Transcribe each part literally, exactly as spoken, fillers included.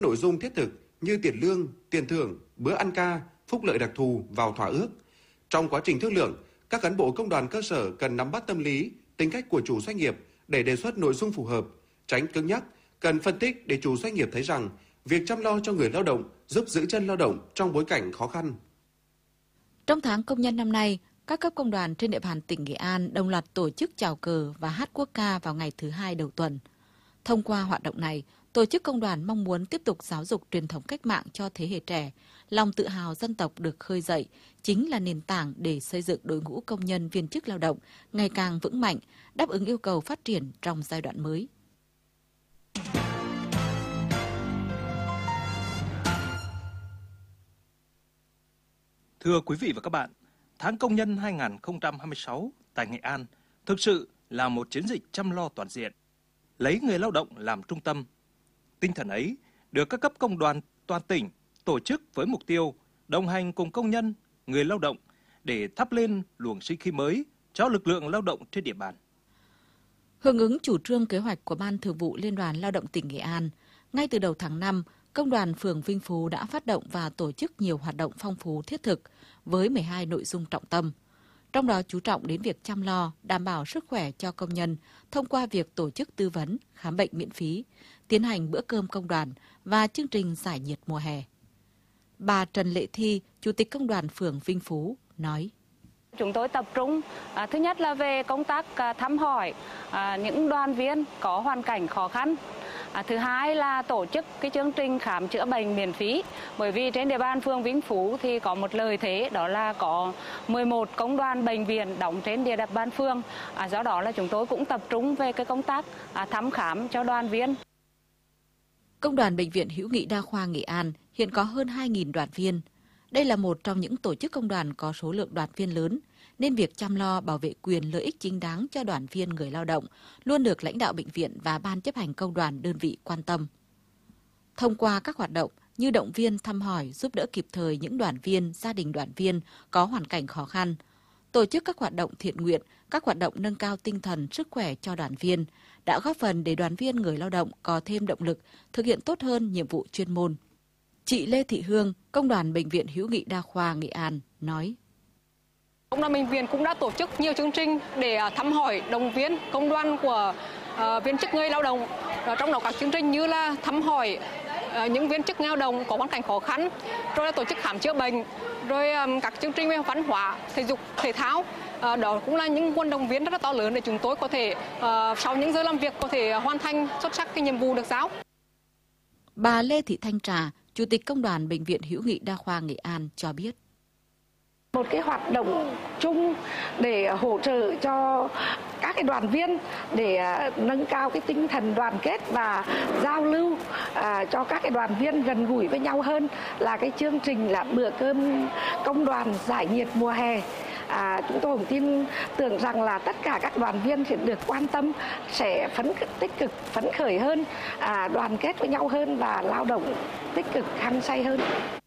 nội dung thiết thực như tiền lương, tiền thưởng, bữa ăn ca, phúc lợi đặc thù vào thỏa ước. Trong quá trình thương lượng, các cán bộ công đoàn cơ sở cần nắm bắt tâm lý, tính cách của chủ doanh nghiệp để đề xuất nội dung phù hợp, tránh cứng nhắc, cần phân tích để chủ doanh nghiệp thấy rằng việc chăm lo cho người lao động giúp giữ chân lao động trong bối cảnh khó khăn. Trong tháng công nhân năm nay, các cấp công đoàn trên địa bàn tỉnh Nghệ An đồng loạt tổ chức chào cờ và hát quốc ca vào ngày thứ hai đầu tuần. Thông qua hoạt động này, tổ chức công đoàn mong muốn tiếp tục giáo dục truyền thống cách mạng cho thế hệ trẻ, lòng tự hào dân tộc được khơi dậy, chính là nền tảng để xây dựng đội ngũ công nhân viên chức lao động ngày càng vững mạnh, đáp ứng yêu cầu phát triển trong giai đoạn mới. Thưa quý vị và các bạn, tháng công nhân hai nghìn không trăm hai mươi sáu tại Nghệ An thực sự là một chiến dịch chăm lo toàn diện, lấy người lao động làm trung tâm. Tinh thần ấy được các cấp công đoàn toàn tỉnh tổ chức với mục tiêu đồng hành cùng công nhân, người lao động để thắp lên luồng sinh khí mới cho lực lượng lao động trên địa bàn. Hưởng ứng chủ trương kế hoạch của Ban Thường vụ Liên đoàn Lao động tỉnh Nghệ An, ngay từ đầu tháng năm, Công đoàn phường Vinh Phú đã phát động và tổ chức nhiều hoạt động phong phú thiết thực với mười hai nội dung trọng tâm. Trong đó chú trọng đến việc chăm lo, đảm bảo sức khỏe cho công nhân thông qua việc tổ chức tư vấn, khám bệnh miễn phí, tiến hành bữa cơm công đoàn và chương trình giải nhiệt mùa hè. Bà Trần Lệ Thi, Chủ tịch Công đoàn phường Vinh Phú, nói. Chúng tôi tập trung, à, thứ nhất là về công tác à, thăm hỏi à, những đoàn viên có hoàn cảnh khó khăn. À, thứ hai là tổ chức cái chương trình khám chữa bệnh miễn phí, bởi vì trên địa bàn phường Vĩnh Phú thì có một lợi thế, đó là có mười một công đoàn bệnh viện đóng trên địa bàn phường. À, do đó là chúng tôi cũng tập trung về cái công tác à, thăm khám cho đoàn viên. Công đoàn Bệnh viện Hữu nghị Đa khoa Nghệ An hiện có hơn hai nghìn đoàn viên. Đây là một trong những tổ chức công đoàn có số lượng đoàn viên lớn, nên việc chăm lo bảo vệ quyền lợi ích chính đáng cho đoàn viên người lao động luôn được lãnh đạo bệnh viện và ban chấp hành công đoàn đơn vị quan tâm. Thông qua các hoạt động như động viên thăm hỏi giúp đỡ kịp thời những đoàn viên, gia đình đoàn viên có hoàn cảnh khó khăn, tổ chức các hoạt động thiện nguyện, các hoạt động nâng cao tinh thần sức khỏe cho đoàn viên, đã góp phần để đoàn viên người lao động có thêm động lực thực hiện tốt hơn nhiệm vụ chuyên môn. Chị Lê Thị Hương, Công đoàn Bệnh viện Hữu nghị Đa khoa Nghệ An, nói. Công đoàn bệnh viện cũng đã tổ chức nhiều chương trình để thăm hỏi, động viên công đoàn của uh, viên chức người lao động. Ở trong đó các chương trình như là thăm hỏi uh, những viên chức lao động có hoàn cảnh khó khăn, rồi là tổ chức khám chữa bệnh, rồi um, các chương trình về văn hóa, thể dục, thể thao. Uh, đó cũng là những nguồn động viên rất là to lớn để chúng tôi có thể uh, sau những giờ làm việc có thể hoàn thành xuất sắc cái nhiệm vụ được giao. Bà Lê Thị Thanh Trà, Chủ tịch Công đoàn Bệnh viện Hữu nghị Đa khoa Nghệ An cho biết. Một cái hoạt động chung để hỗ trợ cho các cái đoàn viên để nâng cao cái tinh thần đoàn kết và giao lưu à, cho các cái đoàn viên gần gũi với nhau hơn là cái chương trình là bữa cơm công đoàn giải nhiệt mùa hè. À, chúng tôi cũng tin tưởng rằng là tất cả các đoàn viên sẽ được quan tâm, sẽ phấn tích cực, phấn khởi hơn, à, đoàn kết với nhau hơn và lao động tích cực, hăng say hơn.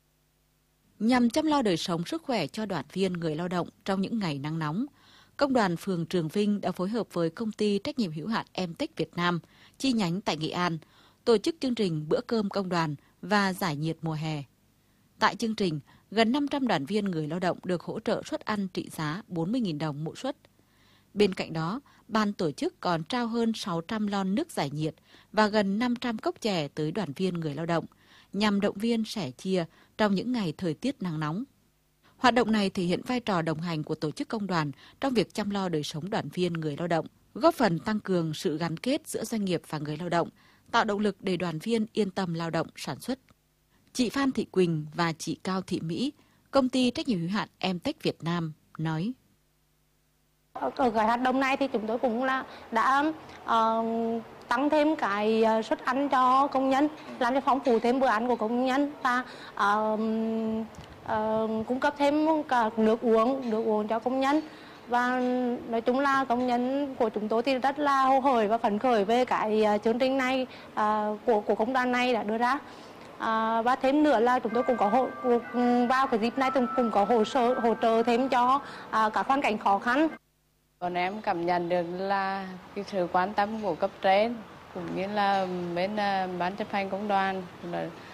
Nhằm chăm lo đời sống sức khỏe cho đoàn viên người lao động trong những ngày nắng nóng, Công đoàn phường Trường Vinh đã phối hợp với công ty trách nhiệm hữu hạn Emtech Việt Nam, chi nhánh tại Nghệ An, tổ chức chương trình bữa cơm công đoàn và giải nhiệt mùa hè. Tại chương trình, gần năm trăm đoàn viên người lao động được hỗ trợ suất ăn trị giá bốn mươi nghìn đồng mỗi suất. Bên cạnh đó, ban tổ chức còn trao hơn sáu trăm lon nước giải nhiệt và gần năm trăm cốc chè tới đoàn viên người lao động, nhằm động viên sẻ chia trong những ngày thời tiết nắng nóng. Hoạt động này thể hiện vai trò đồng hành của tổ chức công đoàn trong việc chăm lo đời sống đoàn viên người lao động, góp phần tăng cường sự gắn kết giữa doanh nghiệp và người lao động, tạo động lực để đoàn viên yên tâm lao động sản xuất. Chị Phan Thị Quỳnh và chị Cao Thị Mỹ, công ty trách nhiệm hữu hạn Emtech Việt Nam, nói. Ở cái hoạt động này thì chúng tôi cũng là đã uh, tăng thêm cái suất ăn cho công nhân, làm cho phong phú thêm bữa ăn của công nhân và uh, uh, cung cấp thêm cả nước uống, nước uống cho công nhân. Và nói chung là công nhân của chúng tôi thì rất là hồ hởi và phấn khởi về cái chương trình này uh, của của công đoàn này đã đưa ra. À, và thêm nữa là chúng tôi cũng có hộ, vào cái dịp này cũng có hỗ trợ hỗ trợ thêm cho à, các hoàn cảnh khó khăn. Bọn em cảm nhận được là cái sự quan tâm của cấp trên cũng như là bên ban chấp hành công đoàn là